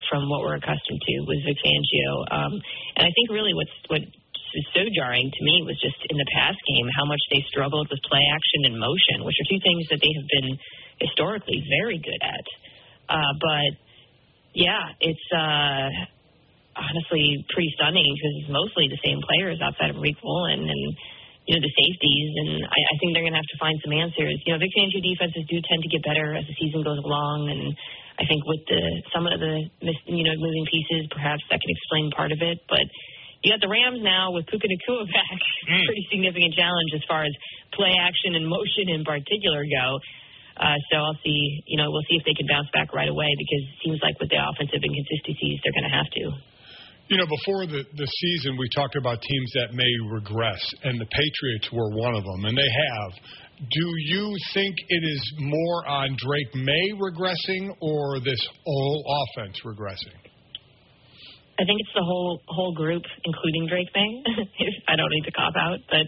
from what we're accustomed to with Vic Fangio. And I think really what is so jarring to me was just in the past game how much they struggled with play action and motion, which are two things that they have been historically very good at. But, yeah, it's honestly pretty stunning because it's mostly the same players outside of Rick Woolen and, the safeties. And I think they're going to have to find some answers. Vic Fangio defenses do tend to get better as the season goes along. And I think with some of the moving pieces, perhaps that can explain part of it. But you got the Rams now with Puka Nacua back. Pretty significant challenge as far as play action and motion in particular go. So I'll see, we'll see if they can bounce back right away because it seems like with the offensive inconsistencies, they're going to have to. Before the season, we talked about teams that may regress, and the Patriots were one of them, and they have. Do you think it is more on Drake May regressing or this whole offense regressing? I think it's the whole group, including Drake May. I don't need to cop out, but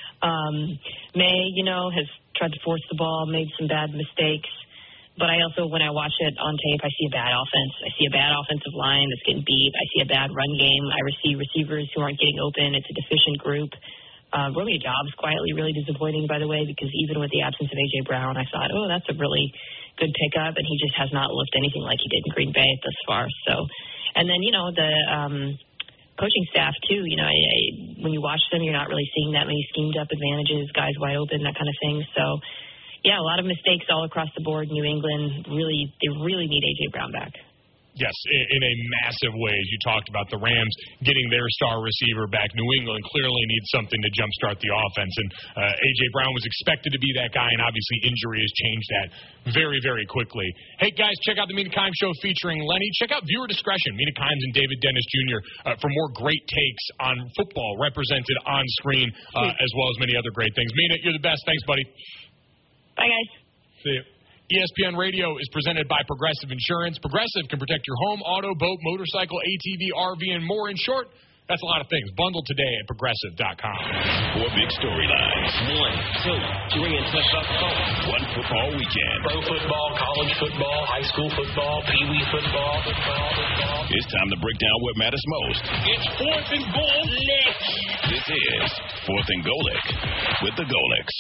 May, has tried to force the ball, made some bad mistakes. But I also, when I watch it on tape, I see a bad offense. I see a bad offensive line that's getting beat. I see a bad run game. I see receivers who aren't getting open. It's a deficient group. Romeo Doubs quietly really disappointing, by the way, because even with the absence of A.J. Brown, I thought, that's a really good pickup, and he just has not looked anything like he did in Green Bay thus far. So, and then, the coaching staff, too, when you watch them, you're not really seeing that many schemed-up advantages, guys wide open, that kind of thing. So, yeah, a lot of mistakes all across the board. New England, they really need A.J. Brown back. Yes, in a massive way, as you talked about the Rams getting their star receiver back. New England clearly needs something to jumpstart the offense, and A.J. Brown was expected to be that guy, and obviously injury has changed that very, very quickly. Hey, guys, check out the Mina Kimes Show featuring Lenny. Check out Viewer Discretion, Mina Kimes and David Dennis Jr. For more great takes on football represented on screen, as well as many other great things. Mina, you're the best. Thanks, buddy. Bye, guys. See you. ESPN Radio is presented by Progressive Insurance. Progressive can protect your home, auto, boat, motorcycle, ATV, RV, and more. In short, that's a lot of things. Bundle today at Progressive.com. 4 big storylines. 1, 2, 3, and touch up. One football weekend. Pro football, college football, high school football, peewee football. It's time to break down what matters most. It's 4th and Golick. This is 4th and Golick with the Golicks.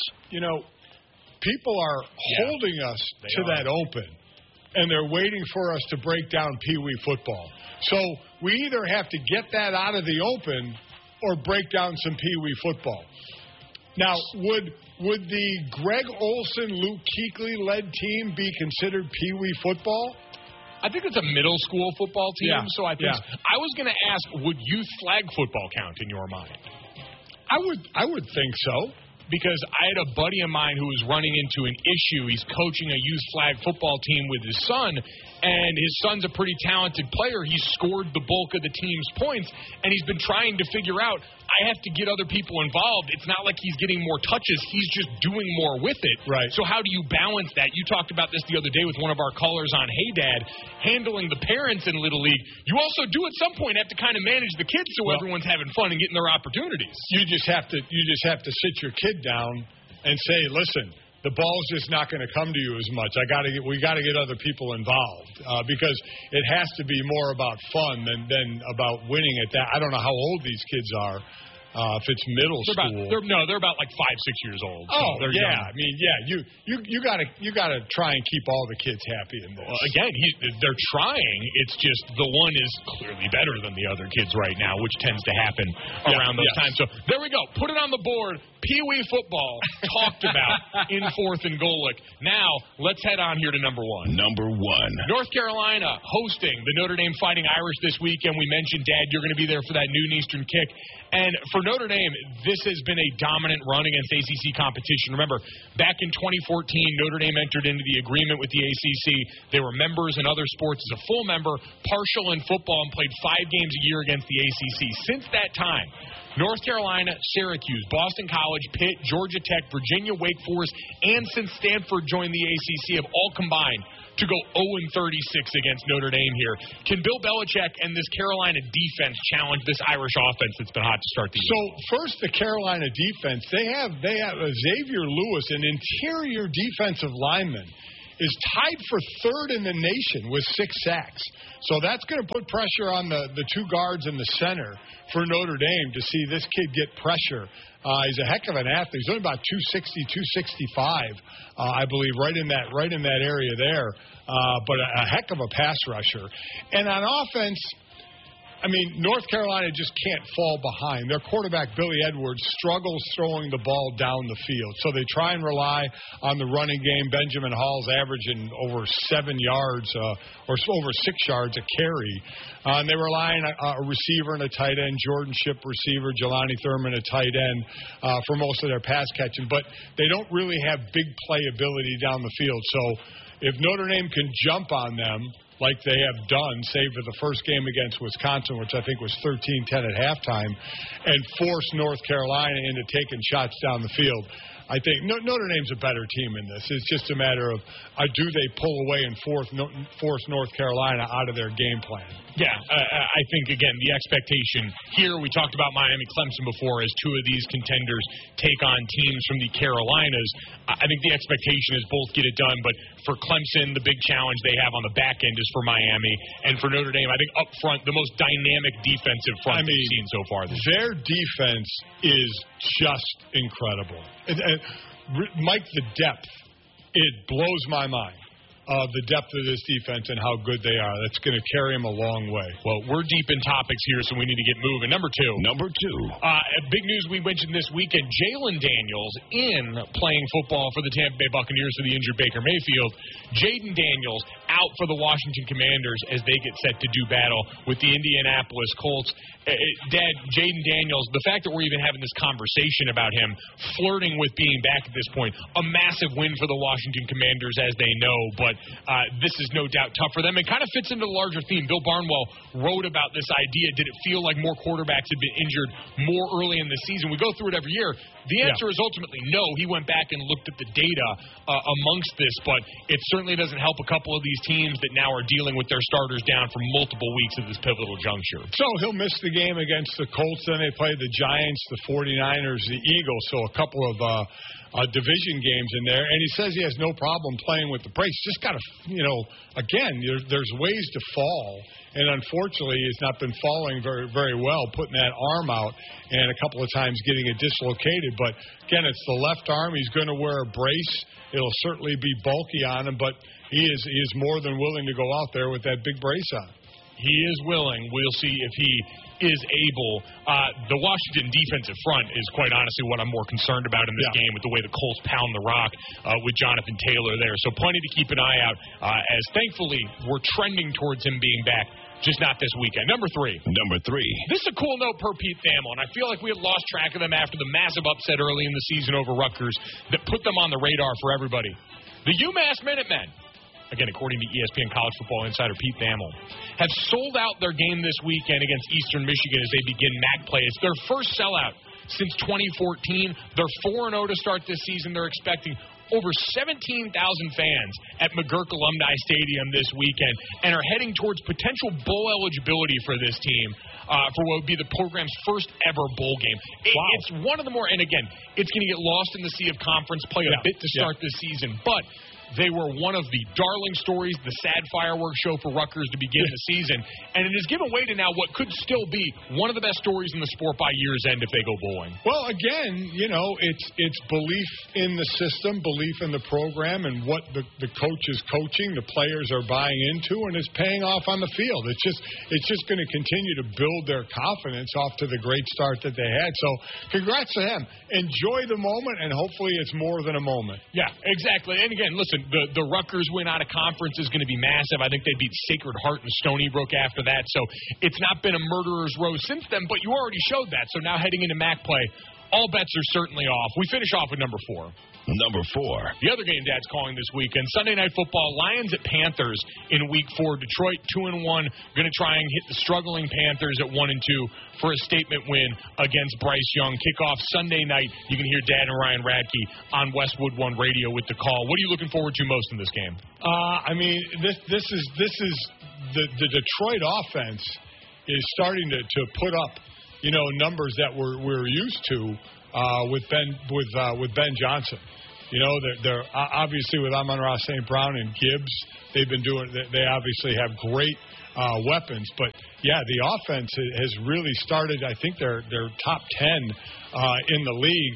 People are holding us to that open, and they're waiting for us to break down Pee Wee football. So we either have to get that out of the open or break down some Pee Wee football. Now, would the Greg Olson, Luke Kuechly-led team be considered Pee Wee football? I think it's a middle school football team, so I think I was going to ask, would youth flag football count in your mind? I would think so. Because I had a buddy of mine who was running into an issue. He's coaching a youth flag football team with his son, and his son's a pretty talented player. He's scored the bulk of the team's points, and he's been trying to figure out, I have to get other people involved. It's not like he's getting more touches. He's just doing more with it. Right. So how do you balance that? You talked about this the other day with one of our callers on Hey Dad, handling the parents in Little League. You also do at some point have to kind of manage the kids so everyone's having fun and getting their opportunities. You just have to sit your kid down and say, listen, the ball's just not going to come to you as much. We got to get other people involved because it has to be more about fun than about winning at that. I don't know how old these kids are. If it's middle school, they're about like 5-6 years old. So they're young. I mean, you gotta try and keep all the kids happy in this. Well, again, they're trying. It's just the one is clearly better than the other kids right now, which tends to happen around those times. So there we go. Put it on the board. Pee Wee football talked about in 4th and Golick. Now let's head on here to number 1. Number 1. North Carolina hosting the Notre Dame Fighting Irish this weekend. We mentioned, Dad, you're going to be there for that noon Eastern kick. And for Notre Dame, this has been a dominant run against ACC competition. Remember, back in 2014, Notre Dame entered into the agreement with the ACC. They were members in other sports as a full member, partial in football, and played 5 games a year against the ACC. Since that time, North Carolina, Syracuse, Boston College, Pitt, Georgia Tech, Virginia, Wake Forest, and since Stanford joined the ACC have all combined to go 0-36 against Notre Dame here. Can Bill Belichick and this Carolina defense challenge this Irish offense that's been hot to start the year? So first, the Carolina defense, they have Xavier Lewis, an interior defensive lineman. is tied for third in the nation with 6 sacks. So that's going to put pressure on the 2 guards in the center for Notre Dame to see this kid get pressure. He's a heck of an athlete. He's only about 260, 265, I believe, right in that area there. But a heck of a pass rusher. And on offense, I mean, North Carolina just can't fall behind. Their quarterback, Billy Edwards, struggles throwing the ball down the field. So they try and rely on the running game. Benjamin Hall's averaging over 7 yards or over 6 yards a carry. And they rely on a receiver and a tight end, Jordan Shipp receiver, Jelani Thurman a tight end for most of their pass catching. But they don't really have big playability down the field. So if Notre Dame can jump on them, like they have done, save for the first game against Wisconsin, which I think was 13-10 at halftime, and force North Carolina into taking shots down the field, I think Notre Dame's a better team in this. It's just a matter of do they pull away and force North Carolina out of their game plan. Yeah, I think, again, the expectation here, we talked about Miami Clemson before as 2 of these contenders take on teams from the Carolinas. I think the expectation is both get it done, but for Clemson, the big challenge they have on the back end is for Miami. And for Notre Dame, I think up front, the most dynamic defensive front we've seen so far this year. Their defense is just incredible. Mike, the depth, it blows my mind. The depth of this defense and how good they are. That's going to carry them a long way. Well, we're deep in topics here, so we need to get moving. Number two. Big news we mentioned this weekend, Jalen Daniels in playing football for the Tampa Bay Buccaneers for the injured Baker Mayfield. Jaden Daniels out for the Washington Commanders as they get set to do battle with the Indianapolis Colts. Dad, Jaden Daniels, the fact that we're even having this conversation about him flirting with being back at this point, a massive win for the Washington Commanders, as they know, but this is no doubt tough for them. It kind of fits into the larger theme. Bill Barnwell wrote about this idea. Did it feel like more quarterbacks had been injured more early in the season? We go through it every year. The answer is ultimately no. He went back and looked at the data amongst this, but it certainly doesn't help a couple of these teams that now are dealing with their starters down for multiple weeks at this pivotal juncture. So he'll miss the game against the Colts. Then they play the Giants, the 49ers, the Eagles. So a couple of division games in there. And he says he has no problem playing with the brace. Just got to, again, there's ways to fall. And unfortunately, he's not been falling very, very well, putting that arm out and a couple of times getting it dislocated. But, again, it's the left arm. He's going to wear a brace. It'll certainly be bulky on him, but he is more than willing to go out there with that big brace on. He is willing. We'll see if he is able. The Washington defensive front is quite honestly what I'm more concerned about in this game with the way the Colts pound the rock with Jonathan Taylor there. So plenty to keep an eye out as thankfully we're trending towards him being back. Just not this weekend. Number three. This is a cool note per Pete Thamel, and I feel like we had lost track of them after the massive upset early in the season over Rutgers that put them on the radar for everybody. The UMass Minutemen, again, according to ESPN College Football Insider Pete Thamel, have sold out their game this weekend against Eastern Michigan as they begin MAC play. It's their first sellout since 2014. They're 4-0 to start this season. They're expecting over 17,000 fans at McGurk Alumni Stadium this weekend and are heading towards potential bowl eligibility for this team for what would be the program's first ever bowl game. It's one of the more, and again, it's going to get lost in the sea of conference play a bit to start this season, but they were one of the darling stories, the sad fireworks show for Rutgers to begin the season, and it has given way to now what could still be one of the best stories in the sport by year's end if they go bowling. Well, again, it's belief in the system, belief in the program, and what the coach is coaching, the players are buying into, and it's paying off on the field. It's just going to continue to build their confidence off to the great start that they had. So, congrats to them. Enjoy the moment, and hopefully it's more than a moment. Yeah, exactly. And again, listen, the Rutgers win out of conference is going to be massive. I think they beat Sacred Heart and Stony Brook after that. So it's not been a murderer's row since then, but you already showed that. So now heading into MAC play, all bets are certainly off. We finish off with number 4. The other game Dad's calling this weekend, Sunday Night Football, Lions at Panthers in Week 4. Detroit 2-1, going to try and hit the struggling Panthers at 1-2 for a statement win against Bryce Young. Kickoff Sunday night. You can hear Dad and Ryan Radke on Westwood One Radio with the call. What are you looking forward to most in this game? This is the Detroit offense is starting to put up, numbers that we're used to with Ben Johnson. You know, they're obviously with Amon-Ra St. Brown and Gibbs, they've been doing. They obviously have great weapons, but yeah, the offense has really started. I think they're top 10 in the league.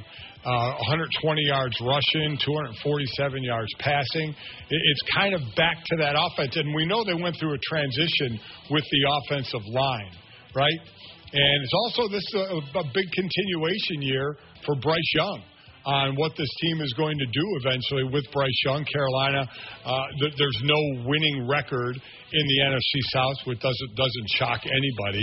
120 yards rushing, 247 yards passing. It's kind of back to that offense, and we know they went through a transition with the offensive line, right? And it's also a big continuation year for Bryce Young on what this team is going to do eventually with Bryce Young. Carolina, there's no winning record in the NFC South, which doesn't shock anybody.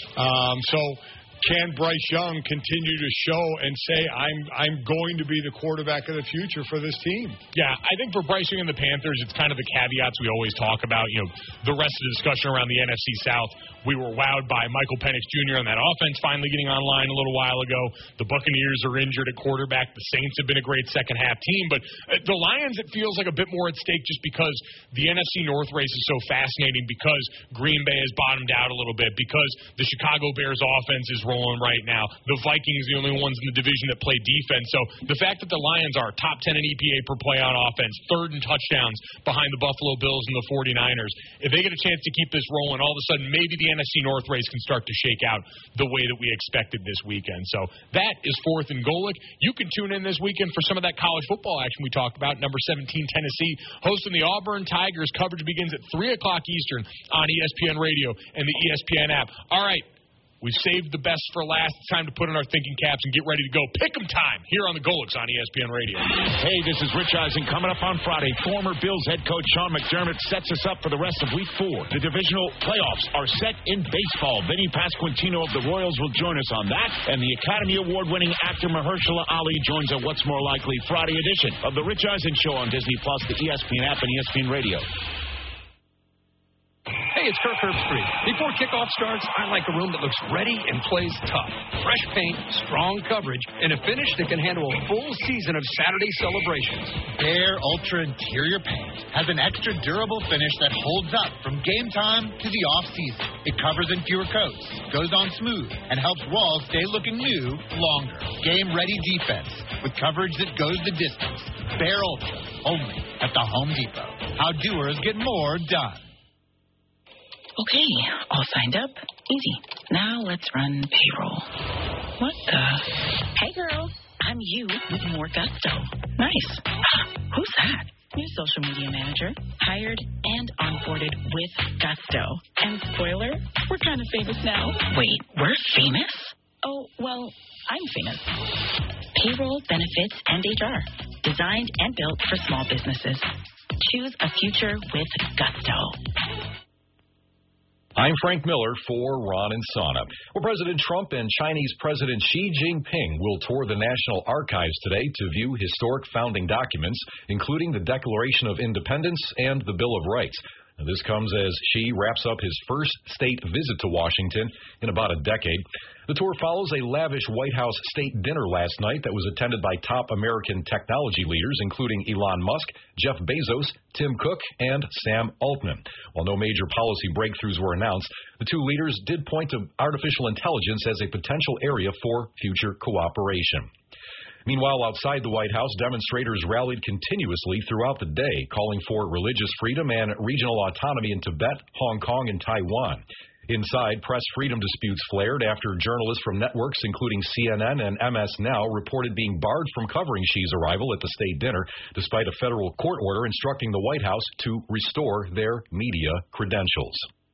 So can Bryce Young continue to show and say, I'm going to be the quarterback of the future for this team? Yeah, I think for Bryce Young and the Panthers, it's kind of the caveats we always talk about. You know, the rest of the discussion around the NFC South, we were wowed by Michael Penix Jr. on that offense finally getting online a little while ago. The Buccaneers are injured at quarterback. The Saints have been a great second-half team. But the Lions, it feels like a bit more at stake just because the NFC North race is so fascinating, because Green Bay has bottomed out a little bit, because the Chicago Bears offense is rolling right now. The Vikings, the only ones in the division that play defense. So the fact that the Lions are top 10 in EPA per play on offense, third in touchdowns behind the Buffalo Bills and the 49ers, if they get a chance to keep this rolling, all of a sudden maybe the NFC North race can start to shake out the way that we expected this weekend. So that is 4th and Golic. You can tune in this weekend for some of that college football action we talked about. Number 17, Tennessee, hosting the Auburn Tigers. Coverage begins at 3 o'clock Eastern on ESPN Radio and the ESPN app. All right. We've saved the best for last. It's time to put on our thinking caps and get ready to go. Pick 'em time here on the Golics on ESPN Radio. Hey, this is Rich Eisen. Coming up on Friday, former Bills head coach Sean McDermott sets us up for the rest of Week 4. The divisional playoffs are set in baseball. Vinny Pasquantino of the Royals will join us on that, and the Academy Award-winning actor Mahershala Ali joins a What's More Likely Friday edition of the Rich Eisen Show on Disney+, the ESPN app, and ESPN Radio. Hey, it's Kirk Herbstreit. Before kickoff starts, I like a room that looks ready and plays tough. Fresh paint, strong coverage, and a finish that can handle a full season of Saturday celebrations. Bare Ultra Interior Paint has an extra durable finish that holds up from game time to the off-season. It covers in fewer coats, goes on smooth, and helps walls stay looking new longer. Game-ready defense with coverage that goes the distance. Bare Ultra, only at the Home Depot. How doers get more done. Okay, all signed up. Easy. Now let's run payroll. What the? Hey, girl. I'm you with more gusto. Nice. Who's that? New social media manager. Hired and onboarded with gusto. And spoiler, we're kind of famous now. Wait, we're famous? Oh, well, I'm famous. Payroll, benefits, and HR. Designed and built for small businesses. Choose a future with gusto. I'm Frank Miller for Ron and Sana. Well, President Trump and Chinese President Xi Jinping will tour the National Archives today to view historic founding documents, including the Declaration of Independence and the Bill of Rights. Now, this comes as Xi wraps up his first state visit to Washington in about a decade. The tour follows a lavish White House state dinner last night that was attended by top American technology leaders, including Elon Musk, Jeff Bezos, Tim Cook, and Sam Altman. While no major policy breakthroughs were announced, the two leaders did point to artificial intelligence as a potential area for future cooperation. Meanwhile, outside the White House, demonstrators rallied continuously throughout the day, calling for religious freedom and regional autonomy in Tibet, Hong Kong, and Taiwan. Inside, press freedom disputes flared after journalists from networks including CNN and MS Now reported being barred from covering Xi's arrival at the state dinner, despite a federal court order instructing the White House to restore their media credentials.